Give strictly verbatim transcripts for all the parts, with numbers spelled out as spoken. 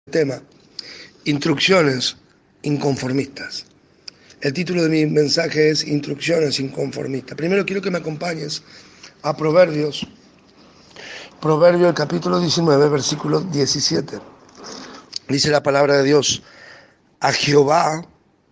Tema: instrucciones inconformistas. El título de mi mensaje es Instrucciones inconformistas. Primero quiero que me acompañes a Proverbios, Proverbios el capítulo diecinueve, versículo diecisiete. Dice la palabra de Dios: a Jehová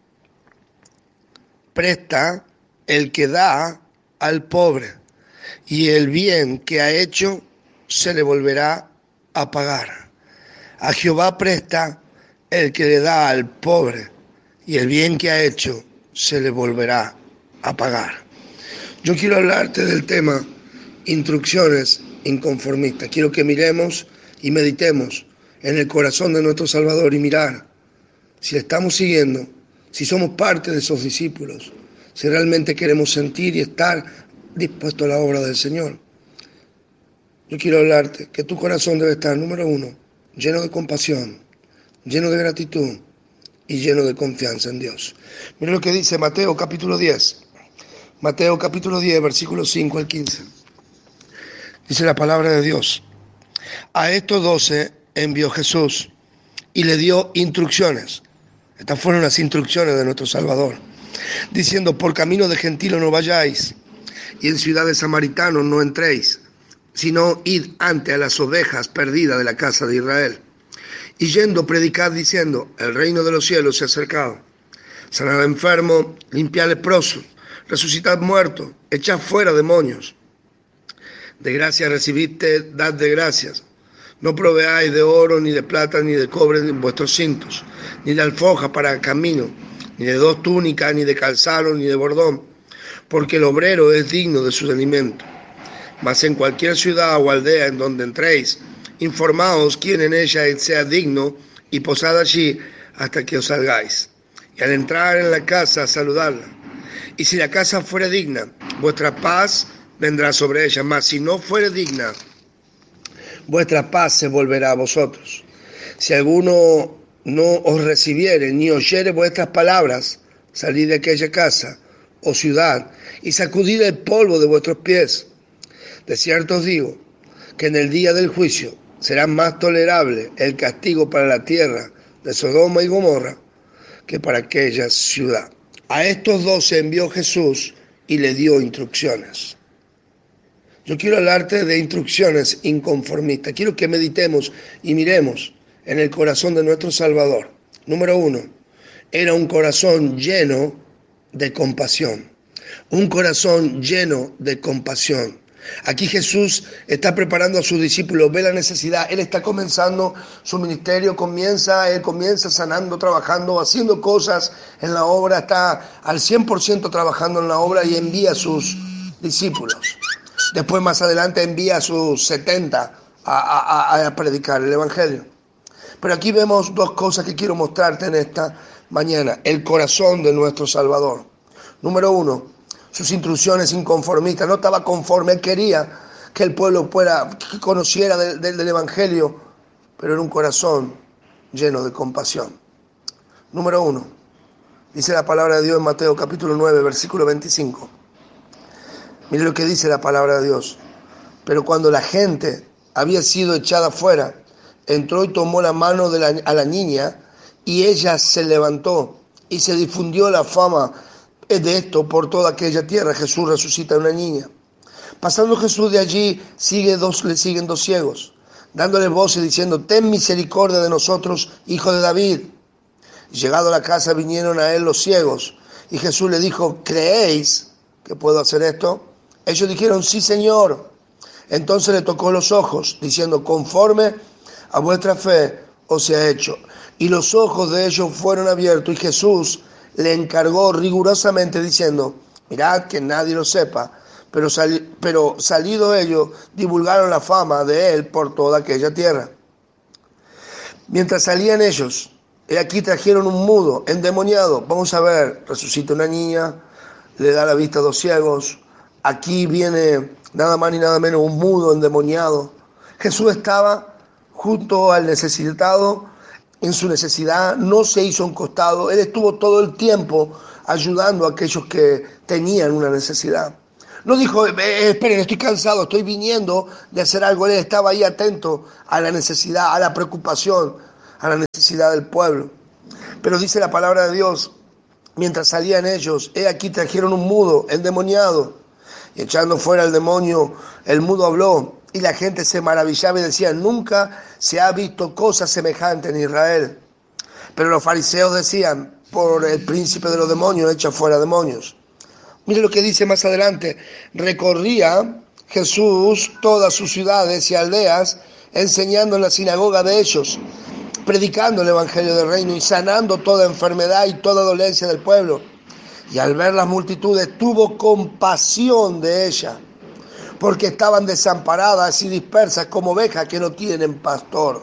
presta el que da al pobre, y el bien que ha hecho se le volverá a pagar. A Jehová presta el que le da al pobre, y el bien que ha hecho se le volverá a pagar. Yo quiero hablarte del tema instrucciones inconformistas. Quiero que miremos y meditemos en el corazón de nuestro Salvador y mirar si le estamos siguiendo, si somos parte de esos discípulos, si realmente queremos sentir y estar dispuestos a la obra del Señor. Yo quiero hablarte que tu corazón debe estar, número uno, lleno de compasión, lleno de gratitud y lleno de confianza en Dios. Mira lo que dice Mateo capítulo diez. Mateo capítulo diez, versículos cinco al quince. Dice la palabra de Dios: a estos doce envió Jesús y le dio instrucciones. Estas fueron las instrucciones de nuestro Salvador, diciendo: por camino de gentiles no vayáis, y en ciudad de samaritanos no entréis, sino id ante a las ovejas perdidas de la casa de Israel. Y yendo predicad diciendo: el reino de los cielos se ha acercado. Sanad enfermo, limpiad leprosos, resucitad muertos, echad fuera demonios. De gracia recibiste, dad de gracias. No proveáis de oro, ni de plata, ni de cobre en vuestros cintos, ni de alforja para camino, ni de dos túnicas, ni de calzado, ni de bordón, porque el obrero es digno de su alimento. Mas en cualquier ciudad o aldea en donde entréis, informaos quién en ella sea digno, y posad allí hasta que os salgáis. Y al entrar en la casa, saludarla. Y si la casa fuere digna, vuestra paz vendrá sobre ella. Mas si no fuere digna, vuestra paz se volverá a vosotros. Si alguno no os recibiere, ni oyere vuestras palabras, salid de aquella casa o ciudad, y sacudid el polvo de vuestros pies. De cierto os digo, que en el día del juicio será más tolerable el castigo para la tierra de Sodoma y Gomorra que para aquella ciudad. A estos doce envió Jesús y le dio instrucciones. Yo quiero hablarte de instrucciones inconformistas. Quiero que meditemos y miremos en el corazón de nuestro Salvador. Número uno, era un corazón lleno de compasión. Un corazón lleno de compasión. Aquí Jesús está preparando a sus discípulos, ve la necesidad, Él está comenzando su ministerio, comienza, Él comienza sanando, trabajando, haciendo cosas en la obra, está al cien por ciento trabajando en la obra y envía a sus discípulos. Después más adelante envía a sus setenta a, a, a predicar el Evangelio. Pero aquí vemos dos cosas que quiero mostrarte en esta mañana. El corazón de nuestro Salvador. Número uno, sus instrucciones inconformistas. No estaba conforme, él quería que el pueblo fuera, que conociera del, del, del Evangelio, pero en un corazón lleno de compasión. Número uno, dice la palabra de Dios en Mateo capítulo nueve, versículo veinticinco. Mire lo que dice la palabra de Dios. Pero cuando la gente había sido echada fuera, entró y tomó la mano de la, a la niña, y ella se levantó, y se difundió la fama de esto por toda aquella tierra. Jesús resucita a una niña. Pasando Jesús de allí, sigue dos, le siguen dos ciegos, dándole voces diciendo: ten misericordia de nosotros, hijo de David. Y llegado a la casa vinieron a él los ciegos, y Jesús le dijo: ¿creéis que puedo hacer esto? Ellos dijeron: sí, Señor. Entonces le tocó los ojos, diciendo: conforme a vuestra fe os sea hecho. Y los ojos de ellos fueron abiertos, y Jesús le encargó rigurosamente diciendo: mirad que nadie lo sepa. Pero, sali- pero salido ellos, divulgaron la fama de él por toda aquella tierra. Mientras salían ellos, he aquí trajeron un mudo, endemoniado. Vamos a ver, resucita una niña, le da la vista a dos ciegos. Aquí viene nada más ni nada menos un mudo endemoniado. Jesús estaba junto al necesitado en su necesidad, no se hizo un costado. Él estuvo todo el tiempo ayudando a aquellos que tenían una necesidad. No dijo: eh, esperen, estoy cansado, estoy viniendo de hacer algo. Él estaba ahí atento a la necesidad, a la preocupación, a la necesidad del pueblo. Pero dice la palabra de Dios, mientras salían ellos, he aquí trajeron un mudo, endemoniado, y echando fuera el demonio, el mudo habló, y la gente se maravillaba y decía, nunca se ha visto cosa semejante en Israel. Pero los fariseos decían, por el príncipe de los demonios echa fuera demonios. Mire lo que dice más adelante, recorría Jesús todas sus ciudades y aldeas, enseñando en la sinagoga de ellos, predicando el evangelio del reino y sanando toda enfermedad y toda dolencia del pueblo. Y al ver las multitudes tuvo compasión de ellas, porque estaban desamparadas y dispersas como ovejas que no tienen pastor.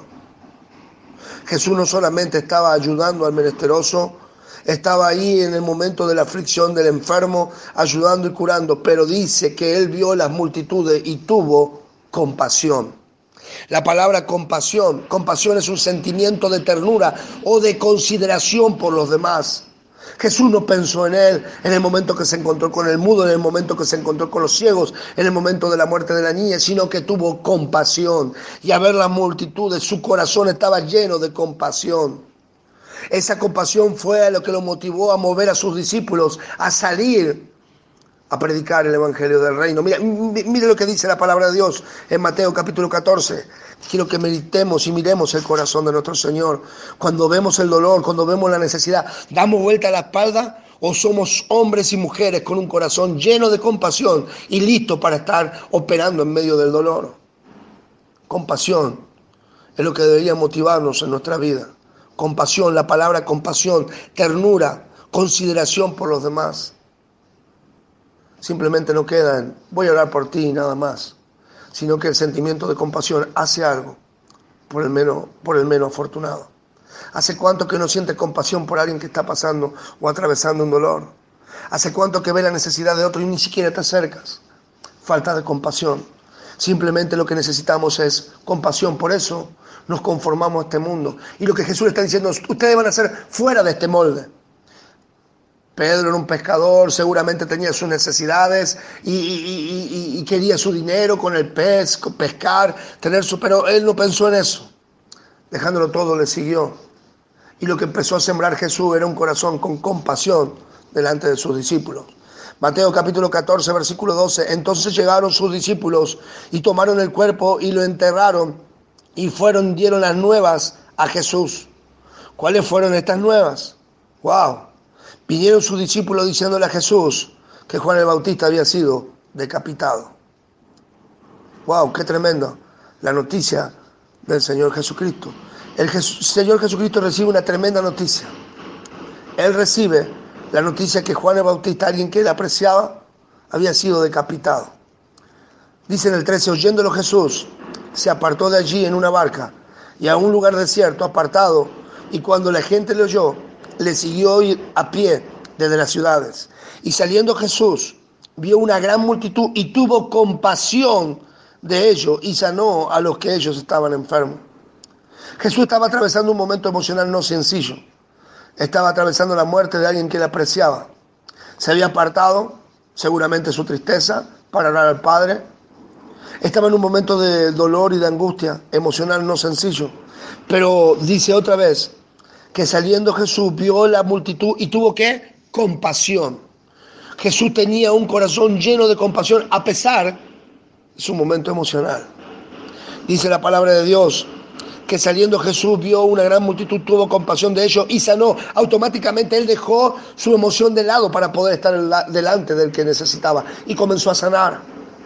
Jesús no solamente estaba ayudando al menesteroso, estaba ahí en el momento de la aflicción del enfermo, ayudando y curando, pero dice que él vio las multitudes y tuvo compasión. La palabra compasión, compasión es un sentimiento de ternura o de consideración por los demás. Jesús no pensó en él en el momento que se encontró con el mudo, en el momento que se encontró con los ciegos, en el momento de la muerte de la niña, sino que tuvo compasión. Y a ver las multitudes, su corazón estaba lleno de compasión. Esa compasión fue lo que lo motivó a mover a sus discípulos a salir a predicar el evangelio del reino. Mira, mire lo que dice la palabra de Dios en Mateo capítulo catorce. Quiero que meditemos y miremos el corazón de nuestro Señor. Cuando vemos el dolor, cuando vemos la necesidad, ¿damos vuelta a la espalda o somos hombres y mujeres con un corazón lleno de compasión y listos para estar operando en medio del dolor? Compasión es lo que debería motivarnos en nuestra vida. Compasión, la palabra compasión, ternura, consideración por los demás. Simplemente no queda en voy a orar por ti y nada más, sino que el sentimiento de compasión hace algo por el menos, por el menos afortunado. ¿Hace cuánto que no sientes compasión por alguien que está pasando o atravesando un dolor? ¿Hace cuánto que ves la necesidad de otro y ni siquiera te acercas? Falta de compasión. Simplemente lo que necesitamos es compasión. Por eso nos conformamos a este mundo. Y lo que Jesús está diciendo es, ustedes van a ser fuera de este molde. Pedro era un pescador, seguramente tenía sus necesidades y, y, y, y quería su dinero con el pez, con pescar, tener su, pero él no pensó en eso. Dejándolo todo, le siguió. Y lo que empezó a sembrar Jesús era un corazón con compasión delante de sus discípulos. Mateo capítulo catorce, versículo doce. Entonces llegaron sus discípulos y tomaron el cuerpo y lo enterraron y fueron, dieron las nuevas a Jesús. ¿Cuáles fueron estas nuevas? ¡Wow! Vinieron sus discípulos diciéndole a Jesús que Juan el Bautista había sido decapitado. ¡Wow! ¡Qué tremendo! La noticia del Señor Jesucristo. El Jesús, Señor Jesucristo recibe una tremenda noticia. Él recibe la noticia que Juan el Bautista, alguien que él apreciaba, había sido decapitado. Dice en el trece, oyéndolo Jesús, se apartó de allí en una barca y a un lugar desierto, apartado, y cuando la gente le oyó, le siguió a pie desde las ciudades. Y saliendo Jesús, vio una gran multitud y tuvo compasión de ellos y sanó a los que ellos estaban enfermos. Jesús estaba atravesando un momento emocional no sencillo. Estaba atravesando la muerte de alguien que le apreciaba. Se había apartado, seguramente su tristeza, para orar al Padre. Estaba en un momento de dolor y de angustia emocional no sencillo. Pero dice otra vez que saliendo Jesús vio la multitud y tuvo ¿qué? Compasión. Jesús tenía un corazón lleno de compasión a pesar de su momento emocional. Dice la palabra de Dios que saliendo Jesús vio una gran multitud, tuvo compasión de ellos y sanó. Automáticamente él dejó su emoción de lado para poder estar delante del que necesitaba y comenzó a sanar.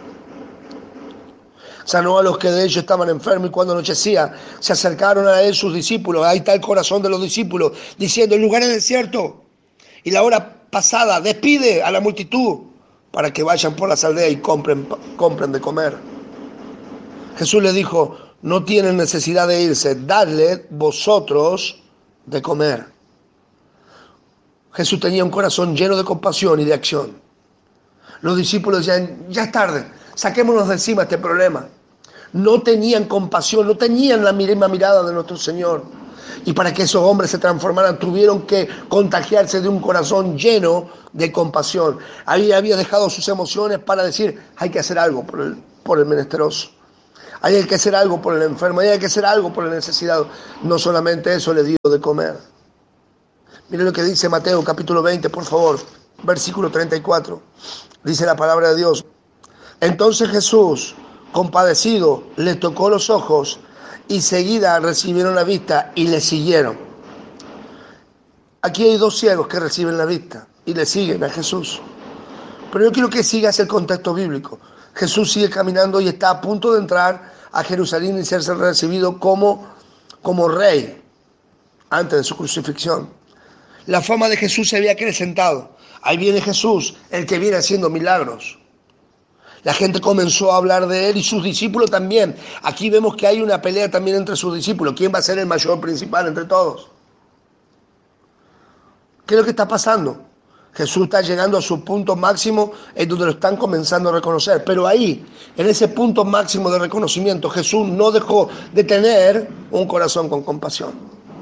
Sanó a los que de ellos estaban enfermos y cuando anochecía se acercaron a él sus discípulos. Ahí está el corazón de los discípulos diciendo, el lugar es desierto y la hora pasada, despide a la multitud para que vayan por las aldeas y compren, compren de comer. Jesús les dijo, no tienen necesidad de irse, dadle vosotros de comer. Jesús tenía un corazón lleno de compasión y de acción. Los discípulos decían, ya es tarde, saquémonos de encima este problema. No tenían compasión, no tenían la misma mirada de nuestro Señor. Y para que esos hombres se transformaran, tuvieron que contagiarse de un corazón lleno de compasión. Ahí había dejado sus emociones para decir, hay que hacer algo por el, por el menesteroso. Hay que hacer algo por el enfermo, hay que hacer algo por el necesitado. No solamente eso le dio de comer. Mire lo que dice Mateo capítulo veinte, por favor, versículo treinta y cuatro. Dice la palabra de Dios. Entonces Jesús, compadecido, le tocó los ojos y seguida recibieron la vista y le siguieron. Aquí hay dos ciegos que reciben la vista y le siguen a Jesús. Pero yo quiero que sigas el contexto bíblico. Jesús sigue caminando y está a punto de entrar a Jerusalén y ser recibido como, como rey antes de su crucifixión. La fama de Jesús se había acrecentado. Ahí viene Jesús, el que viene haciendo milagros. La gente comenzó a hablar de él y sus discípulos también. Aquí vemos que hay una pelea también entre sus discípulos. ¿Quién va a ser el mayor principal entre todos? ¿Qué es lo que está pasando? Jesús está llegando a su punto máximo en donde lo están comenzando a reconocer. Pero ahí, en ese punto máximo de reconocimiento, Jesús no dejó de tener un corazón con compasión.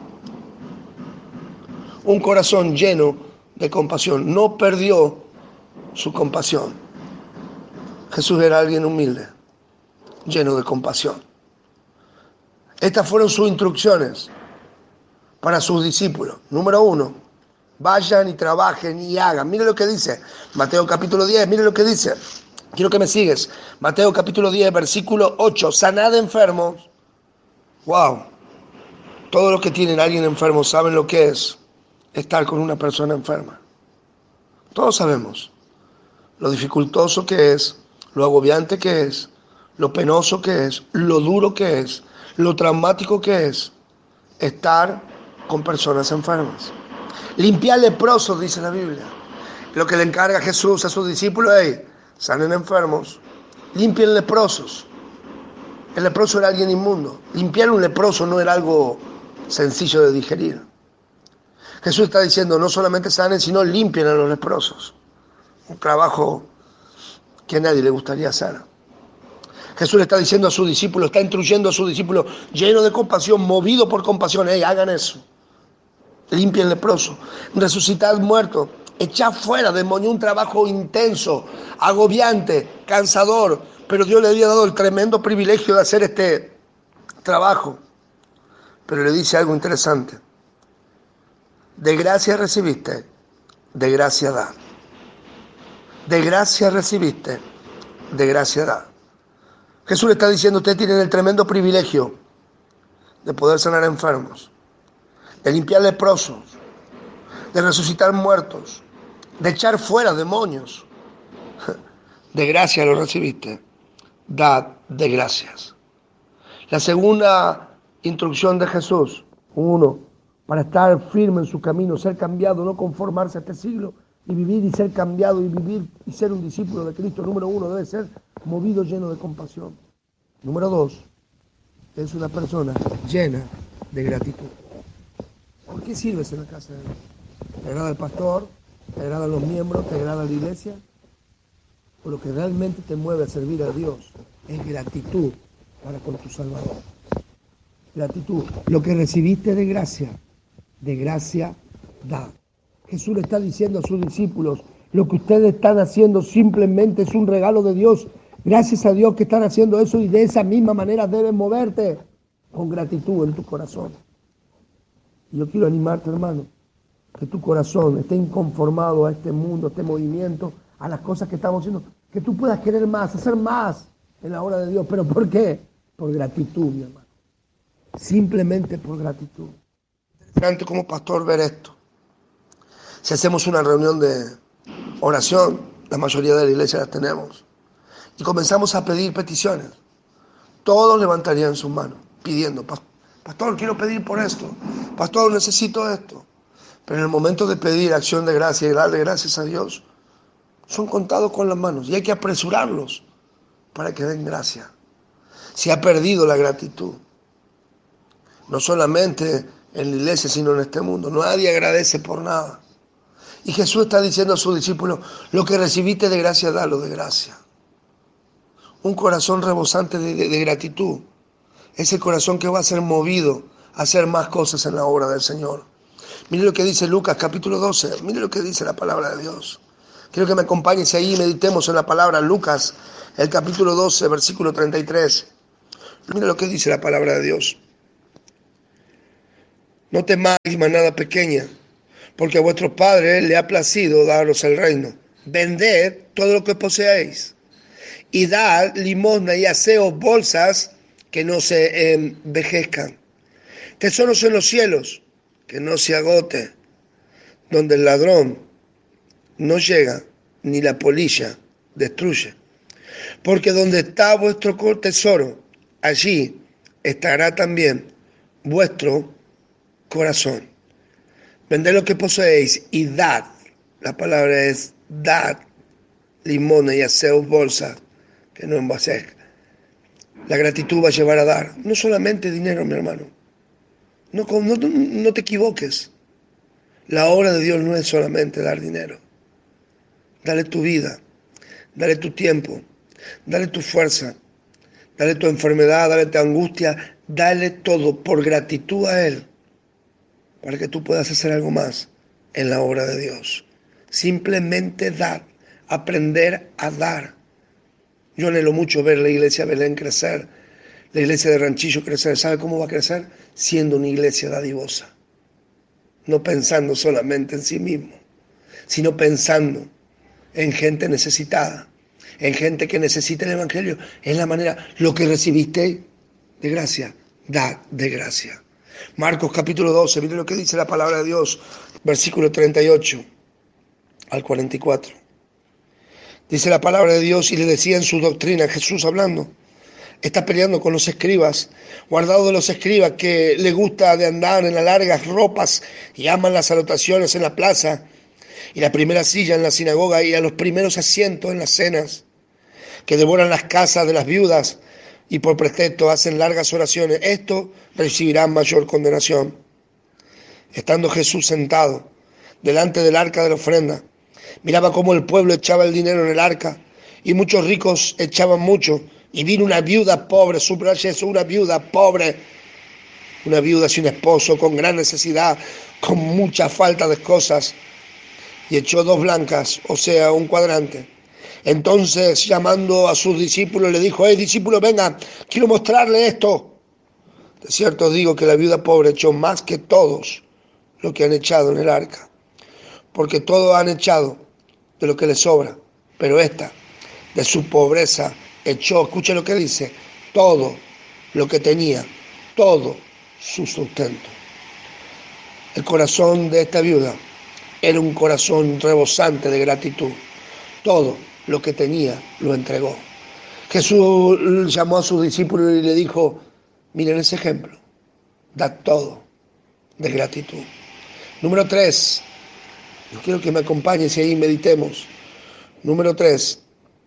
Un corazón lleno de compasión. No perdió su compasión. Jesús era alguien humilde, lleno de compasión. Estas fueron sus instrucciones para sus discípulos. Número uno, vayan y trabajen y hagan. Mire lo que dice Mateo capítulo diez, mire lo que dice. Quiero que me sigues. Mateo capítulo diez, versículo ocho. Sanad enfermos. Wow. Todos los que tienen a alguien enfermo saben lo que es estar con una persona enferma. Todos sabemos lo dificultoso que es, lo agobiante que es, lo penoso que es, lo duro que es, lo traumático que es estar con personas enfermas. Limpiar leprosos, dice la Biblia. Lo que le encarga Jesús a sus discípulos es, sanen enfermos, limpien leprosos. El leproso era alguien inmundo. Limpiar un leproso no era algo sencillo de digerir. Jesús está diciendo, no solamente sanen, sino limpien a los leprosos. Un trabajo que a nadie le gustaría hacer. Jesús le está diciendo a sus discípulos, está instruyendo a sus discípulos, lleno de compasión, movido por compasión. Hey, hagan eso. Limpien leproso. Resucitad muertos. Echad fuera demonio, un trabajo intenso, agobiante, cansador. Pero Dios le había dado el tremendo privilegio de hacer este trabajo. Pero le dice algo interesante. De gracia recibiste, de gracia da. De gracia recibiste, de gracia da. Jesús le está diciendo, ustedes tienen el tremendo privilegio de poder sanar enfermos, de limpiar leprosos, de resucitar muertos, de echar fuera demonios. De gracia lo recibiste, dad de gracias. La segunda instrucción de Jesús, uno, para estar firme en su camino, ser cambiado, no conformarse a este siglo, y vivir y ser cambiado y vivir y ser un discípulo de Cristo. Número uno, debe ser movido, lleno de compasión. Número dos, es una persona llena de gratitud. ¿Por qué sirves en la casa de Dios? ¿Te agrada el pastor? ¿Te agradan los miembros? ¿Te agrada la iglesia? O lo que realmente te mueve a servir a Dios es gratitud para con tu Salvador. Gratitud. Lo que recibiste de gracia, de gracia da. Jesús le está diciendo a sus discípulos, lo que ustedes están haciendo simplemente es un regalo de Dios. Gracias a Dios que están haciendo eso y de esa misma manera deben moverte con gratitud en tu corazón. Y yo quiero animarte, hermano, que tu corazón esté inconformado a este mundo, a este movimiento, a las cosas que estamos haciendo, que tú puedas querer más, hacer más en la obra de Dios. ¿Pero por qué? Por gratitud, mi hermano. Simplemente por gratitud. Es interesante como pastor ver esto. Si hacemos una reunión de oración, la mayoría de la iglesia las tenemos, y comenzamos a pedir peticiones, todos levantarían sus manos pidiendo, pastor, quiero pedir por esto, pastor, necesito esto. Pero en el momento de pedir acción de gracia y darle gracias a Dios, son contados con las manos y hay que apresurarlos para que den gracia. Se ha perdido la gratitud, no solamente en la iglesia, sino en este mundo. Nadie agradece por nada. Y Jesús está diciendo a sus discípulos, lo que recibiste de gracia, dalo de gracia. Un corazón rebosante de, de, de gratitud. Ese corazón que va a ser movido a hacer más cosas en la obra del Señor. Mire lo que dice Lucas capítulo doce. Mire lo que dice la palabra de Dios. Quiero que me acompañes ahí y meditemos en la palabra. Lucas, el capítulo doce, versículo treinta y tres. Mira lo que dice la palabra de Dios. No temáis manada pequeña, porque a vuestros padres le ha placido daros el reino. Vended todo lo que poseéis y dad limosna y haceos bolsas que no se envejezcan. Tesoros en los cielos, que no se agote, donde el ladrón no llega ni la polilla destruye. Porque donde está vuestro tesoro, allí estará también vuestro corazón. Vended lo que poseéis y dad. La palabra es dad limosna y haceos bolsa que no envejezca. La gratitud va a llevar a dar. No solamente dinero, mi hermano. No, no, no te equivoques. La obra de Dios no es solamente dar dinero. Dale tu vida, dale tu tiempo, dale tu fuerza, dale tu enfermedad, dale tu angustia, dale todo por gratitud a Él, para que tú puedas hacer algo más en la obra de Dios. Simplemente dar, aprender a dar. Yo anhelo mucho ver la iglesia Belén crecer, la iglesia de Ranchillo crecer. ¿Sabe cómo va a crecer? Siendo una iglesia dadivosa. No pensando solamente en sí mismo, sino pensando en gente necesitada, en gente que necesita el Evangelio. Es la manera, lo que recibiste de gracia, da de gracia. Marcos capítulo doce, mire lo que dice la palabra de Dios, versículo treinta y ocho al cuarenta y cuatro. Dice la palabra de Dios y le decía en su doctrina, Jesús hablando, está peleando con los escribas, guardado de los escribas que le gusta de andar en las largas ropas y aman las salutaciones en la plaza y la primera silla en la sinagoga y a los primeros asientos en las cenas, que devoran las casas de las viudas y por pretexto hacen largas oraciones. Estos recibirán mayor condenación. Estando Jesús sentado delante del arca de la ofrenda, miraba cómo el pueblo echaba el dinero en el arca y muchos ricos echaban mucho. Y vino una viuda pobre, subraya eso, una viuda pobre, una viuda sin esposo, con gran necesidad, con mucha falta de cosas, y echó dos blancas, o sea, un cuadrante. Entonces, llamando a sus discípulos, le dijo, hey, discípulos, vengan, quiero mostrarle esto. De cierto os digo que la viuda pobre echó más que todos lo que han echado en el arca, porque todos han echado de lo que les sobra, pero esta, de su pobreza, echó, escuche lo que dice, todo lo que tenía, todo su sustento. El corazón de esta viuda era un corazón rebosante de gratitud. Todo lo que tenía lo entregó. Jesús llamó a sus discípulos y le dijo, miren ese ejemplo, da todo de gratitud. Número tres, yo quiero que me acompañes y ahí meditemos. Número tres,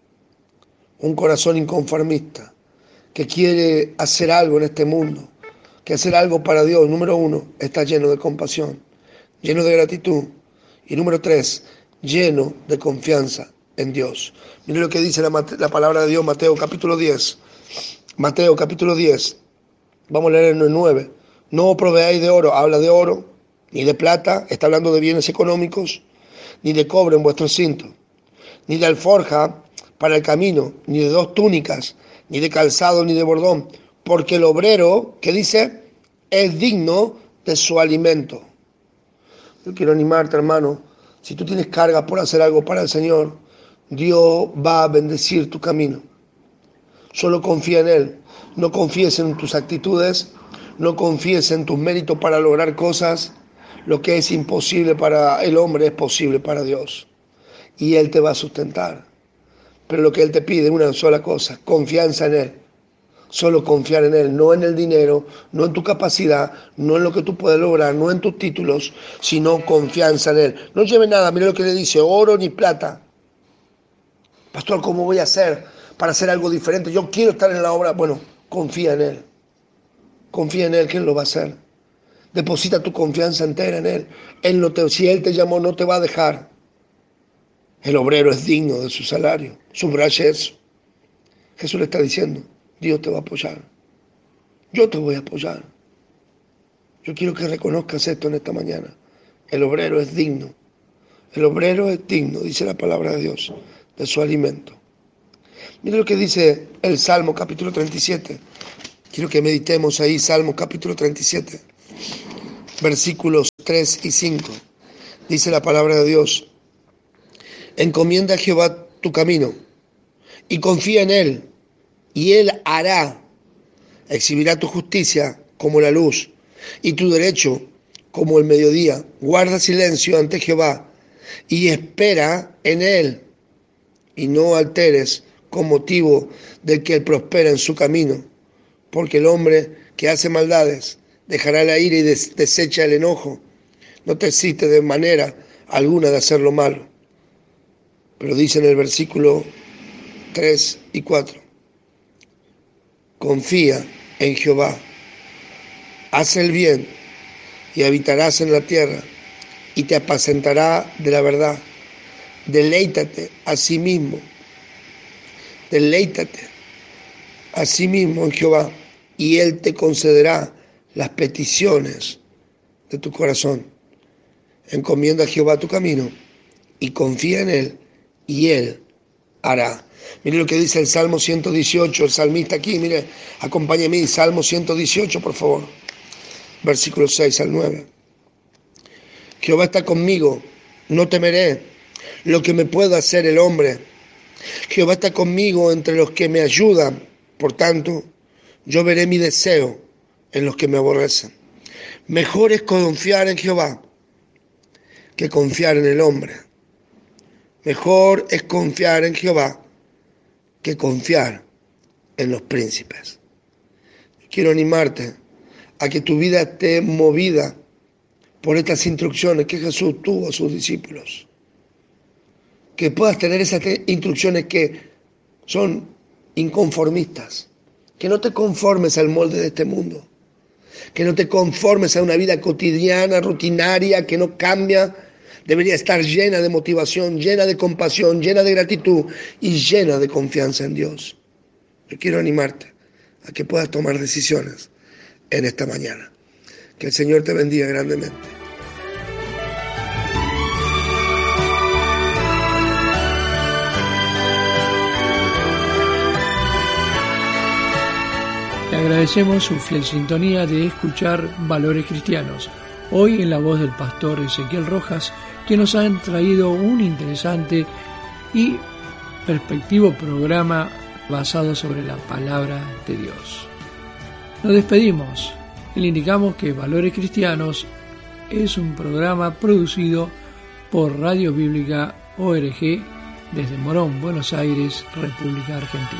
un corazón inconformista que quiere hacer algo en este mundo, que hacer algo para Dios. Número uno, está lleno de compasión, lleno de gratitud. Y número tres, lleno de confianza en Dios. Mire lo que dice la, la palabra de Dios, Mateo capítulo diez. Mateo capítulo diez, vamos a leer en el nueve. No proveáis de oro, habla de oro, ni de plata, está hablando de bienes económicos, ni de cobre en vuestro cinto, ni de alforja para el camino, ni de dos túnicas, ni de calzado, ni de bordón, porque el obrero, ¿qué dice? Es digno de su alimento. Yo quiero animarte, hermano, si tú tienes carga por hacer algo para el Señor, Dios va a bendecir tu camino. Solo confía en Él, no confíes en tus actitudes, no confíes en tus méritos para lograr cosas. Lo que es imposible para el hombre es posible para Dios, y Él te va a sustentar. Pero lo que Él te pide es una sola cosa, confianza en Él. Solo confiar en Él, no en el dinero, no en tu capacidad, no en lo que tú puedes lograr, no en tus títulos, sino confianza en Él. No lleve nada, mire lo que le dice, oro ni plata. Pastor, ¿cómo voy a hacer para hacer algo diferente? Yo quiero estar en la obra. Bueno, confía en Él. Confía en Él, que Él lo va a hacer. Deposita tu confianza entera en Él. Él no te, si Él te llamó, no te va a dejar. El obrero es digno de su salario. Subraye eso. Jesús le está diciendo, Dios te va a apoyar. Yo te voy a apoyar. Yo quiero que reconozcas esto en esta mañana. El obrero es digno. El obrero es digno, dice la palabra de Dios, de su alimento. Mira lo que dice el Salmo capítulo treinta y siete. Quiero que meditemos ahí, Salmo capítulo treinta y siete, versículos tres y cinco. Dice la palabra de Dios: encomienda a Jehová tu camino y confía en Él, y Él hará. Exhibirá tu justicia como la luz y tu derecho como el mediodía. Guarda silencio ante Jehová y espera en Él, y no alteres con motivo del que Él prospera en su camino, porque el hombre que hace maldades dejará la ira y des- desecha el enojo. No te existe de manera alguna de hacer lo malo. Pero dice en el versículo tres y cuatro: confía en Jehová, haz el bien y habitarás en la tierra, y te apacentará de la verdad. Deleítate a sí mismo, deleítate a sí mismo en Jehová, y Él te concederá las peticiones de tu corazón. Encomienda a Jehová tu camino y confía en Él, y Él hará. Mire lo que dice el Salmo ciento dieciocho, el salmista aquí, mire, acompáñeme, Salmo ciento dieciocho, por favor, versículos seis al nueve. Jehová está conmigo, no temeré lo que me pueda hacer el hombre. Jehová está conmigo entre los que me ayudan, por tanto, yo veré mi deseo en los que me aborrecen. Mejor es confiar en Jehová que confiar en el hombre. Mejor es confiar en Jehová que confiar en los príncipes. Quiero animarte a que tu vida esté movida por estas instrucciones que Jesús tuvo a sus discípulos. Que puedas tener esas instrucciones que son inconformistas. Que no te conformes al molde de este mundo. Que no te conformes a una vida cotidiana, rutinaria, que no cambia. Debería estar llena de motivación, llena de compasión, llena de gratitud y llena de confianza en Dios. Yo quiero animarte a que puedas tomar decisiones en esta mañana. Que el Señor te bendiga grandemente. Le agradecemos su fiel sintonía de escuchar Valores Cristianos, hoy en la voz del pastor Ezequiel Rojas, que nos han traído un interesante y perspectivo programa basado sobre la palabra de Dios. Nos despedimos y le indicamos que Valores Cristianos es un programa producido por Radio Bíblica O R G desde Morón, Buenos Aires, República Argentina.